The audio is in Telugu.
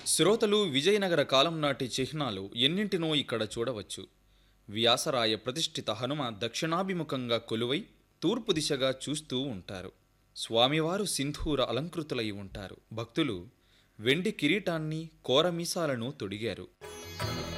శ్రోతలు విజయనగర కాలం నాటి చిహ్నాలు ఎన్నింటినో ఇక్కడ చూడవచ్చు. వ్యాసరాయ ప్రతిష్ఠిత హనుమ దక్షిణాభిముఖంగా కొలువై తూర్పు దిశగా చూస్తూ ఉంటారు. స్వామివారు సింధూర అలంకృతులై ఉంటారు. భక్తులు వెండి కిరీటాన్ని కోరమీసాలను తొడిగారు.